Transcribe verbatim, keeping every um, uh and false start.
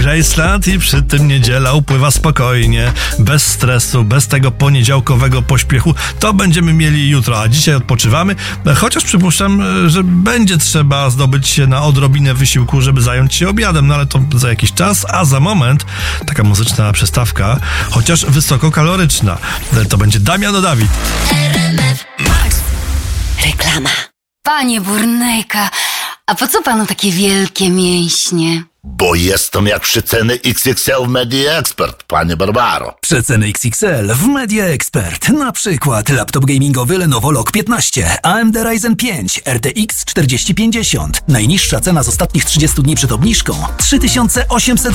Graceland i przy tym niedziela upływa spokojnie, bez stresu, bez tego poniedziałkowego pośpiechu. To będziemy mieli jutro, a dzisiaj odpoczywamy, chociaż przypuszczam, że będzie trzeba zdobyć się na odrobinę wysiłku, żeby zająć się obiadem, no ale to za jakiś czas, a za moment taka muzyczna przestawka, chociaż wysokokaloryczna. To będzie Damian Dawid. Reklama. Panie Burnejka, a po co panu takie wielkie mięśnie? Bo jestem jak przeceny X X L w Media Expert, panie Barbaro. Przeceny X X L w Media Expert. Na przykład laptop gamingowy Lenovo Log piętnaście, A M D Ryzen pięć, R T X czterdzieści pięćdziesiąt. Najniższa cena z ostatnich trzydziestu dni przed obniżką trzy tysiące osiemset